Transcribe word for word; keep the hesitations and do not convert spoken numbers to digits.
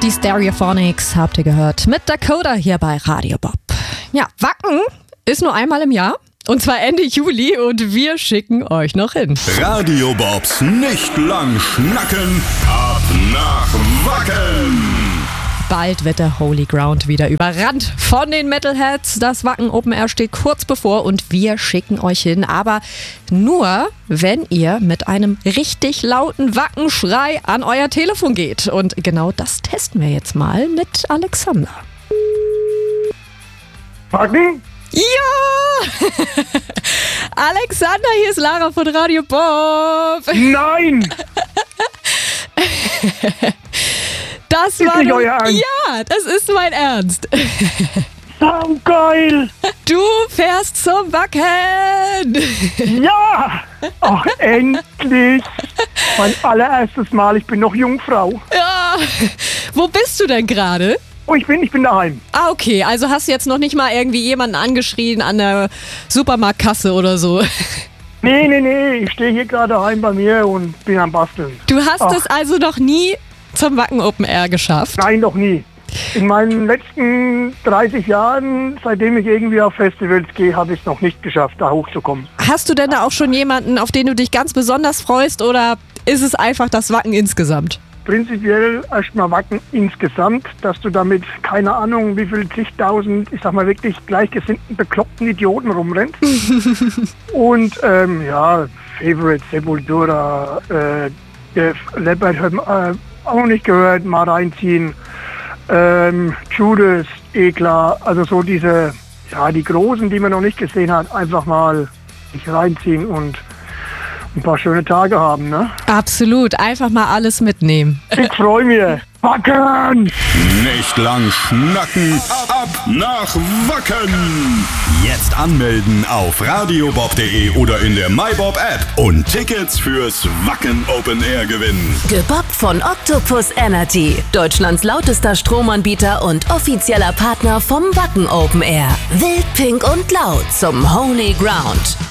Die Stereophonics habt ihr gehört mit Dakota hier bei Radio Bob. Ja, Wacken ist nur einmal im Jahr und zwar Ende Juli und wir schicken euch noch hin. Radio Bobs nicht lang schnacken, ab nach Wacken. Bald wird der Holy Ground wieder überrannt von den Metalheads. Das Wacken Open Air steht kurz bevor und wir schicken euch hin. Aber nur, wenn ihr mit einem richtig lauten Wackenschrei an euer Telefon geht. Und genau das testen wir jetzt mal mit Alexander. Wacken? Ja! Alexander, hier ist Lara von Radio Bob. Nein! Das ist war nicht doch, euer Ernst. Ja, das ist mein Ernst. Sau geil! Du fährst zum Wacken. Ja! Ach, endlich! Mein allererstes Mal, ich bin noch Jungfrau. Ja. Wo bist du denn gerade? Oh, ich bin, ich bin daheim. Ah, okay. Also hast du jetzt noch nicht mal irgendwie jemanden angeschrien an der Supermarktkasse oder so? Nee, nee, nee, ich stehe hier gerade daheim bei mir und bin am Basteln. Du hast Ach. es also noch nie zum Wacken Open Air geschafft? Nein, noch nie. In meinen letzten dreißig Jahren, seitdem ich irgendwie auf Festivals gehe, habe ich es noch nicht geschafft, da hochzukommen. Hast du denn da auch schon jemanden, auf den du dich ganz besonders freust oder ist es einfach das Wacken insgesamt? Prinzipiell erstmal Wacken insgesamt, dass du damit, keine Ahnung, wie viel zigtausend, ich sag mal wirklich gleichgesinnten, bekloppten Idioten rumrennst. Und ähm, ja, Favorite, Sepultura, äh, Def Leppard, äh, auch noch nicht gehört, mal reinziehen. Ähm, Judas, Eklar, also so diese, ja, die Großen, die man noch nicht gesehen hat, einfach mal sich reinziehen und ein paar schöne Tage haben, ne? Absolut, einfach mal alles mitnehmen. Ich freue mich. Wacken! Nicht lang schnacken, ab nach Wacken. Jetzt anmelden auf radiobob punkt de oder in der MyBob App und Tickets fürs Wacken Open Air gewinnen. Gebobbt von Octopus Energy, Deutschlands lautester Stromanbieter und offizieller Partner vom Wacken Open Air. Wild, pink und laut zum Holy Ground.